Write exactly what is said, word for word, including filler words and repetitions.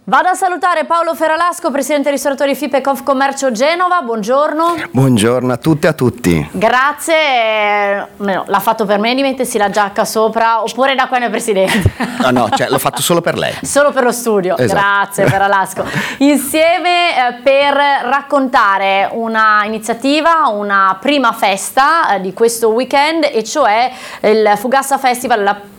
Vado a salutare Paolo Feralasco, presidente ristoratori F I P e Confcommercio Genova, buongiorno. Buongiorno a tutte e a tutti. Grazie, no, l'ha fatto per me di mettersi la giacca sopra oppure da qua nel presidente? No, no, cioè, l'ho fatto solo per lei. Solo per lo studio, esatto. Grazie Feralasco. Insieme eh, per raccontare una iniziativa, una prima festa eh, di questo weekend, e cioè il Fugassa Festival, la